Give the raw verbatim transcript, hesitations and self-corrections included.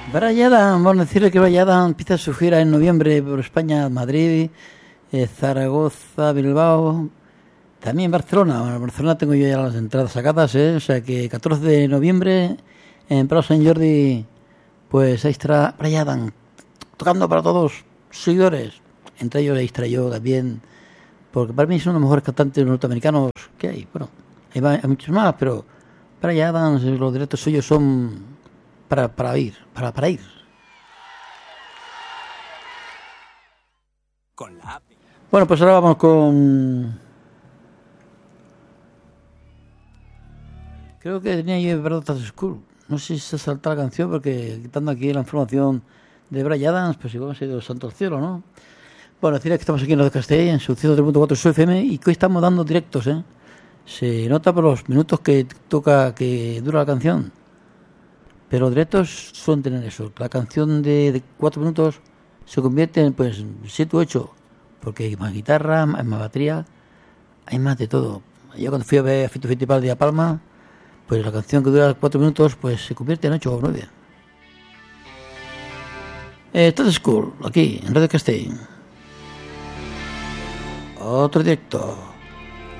Brian Adams, bueno, decirle que Brian Adams empieza su gira en noviembre por España, Madrid, eh, Zaragoza, Bilbao, también Barcelona. Bueno, en Barcelona tengo yo ya las entradas sacadas, ¿eh? O sea que catorce de noviembre en Prado Sant Jordi, pues ahí estará Brian Adams tocando para todos sus seguidores. Entre ellos ahí estaré yo también, porque para mí es uno de los mejores cantantes norteamericanos que hay. Bueno, hay, hay muchos más, pero Brian Adams, los directos suyos son para, para ir, para, para ir. Con la app. Bueno, pues ahora vamos con... Creo que tenía yo Brother at School. No sé si se salta la canción, porque quitando aquí la información de Brian Adams, pues igual se ha ido santo al cielo, ¿no? Bueno, decirles que estamos aquí en Radio Castell, en su ciento tres punto cuatro Su F M, y que hoy estamos dando directos, ¿eh? Se nota por los minutos que toca, que dura la canción. Pero los directos suelen tener eso. La canción de, de cuatro minutos se convierte en pues siete u ocho, porque hay más guitarra, hay más batería, hay más de todo. Yo cuando fui a ver a Fito Fittipaldi a Palma, pues la canción que dura cuatro minutos pues se convierte en ocho o nueve. Eh, Todo School, aquí en Radio Castell. Otro directo.